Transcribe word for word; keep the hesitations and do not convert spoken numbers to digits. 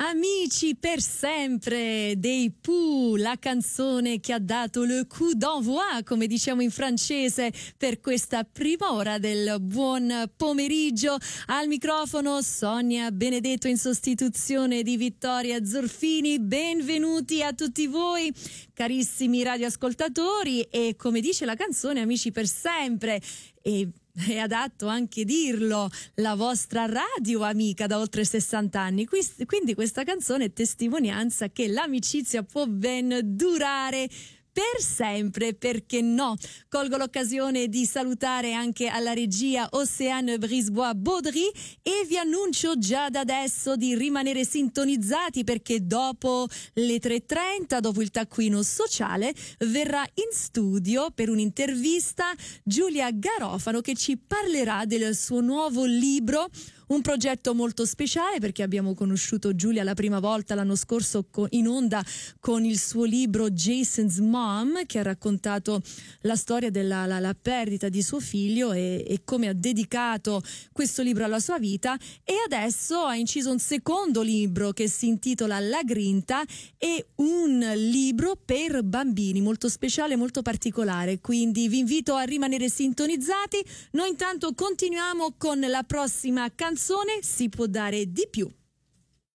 Amici per sempre dei Pooh, la canzone che ha dato le coup d'envoi, come diciamo in francese, per questa prima ora del buon pomeriggio. Al microfono Sonia Benedetto in sostituzione di Vittoria Zorfini. Benvenuti a tutti voi, carissimi radioascoltatori, e come dice la canzone, amici per sempre. E è adatto anche dirlo, la vostra radio amica da oltre sessanta anni. Quindi questa canzone è testimonianza che l'amicizia può ben durare per sempre, perché no? Colgo l'occasione di salutare anche alla regia Océane Brisebois-Baudry e vi annuncio già da adesso di rimanere sintonizzati, perché dopo le tre e trenta, dopo il taccuino sociale, verrà in studio per un'intervista Giulia Garofano, che ci parlerà del suo nuovo libro. Un progetto molto speciale, perché abbiamo conosciuto Giulia la prima volta l'anno scorso in onda con il suo libro Jason's Mom, che ha raccontato la storia della la, la perdita di suo figlio e, e come ha dedicato questo libro alla sua vita. E adesso ha inciso un secondo libro che si intitola La Grinta, e un libro per bambini molto speciale, molto particolare. Quindi vi invito a rimanere sintonizzati. Noi intanto continuiamo con la prossima canzone. Si può dare di più.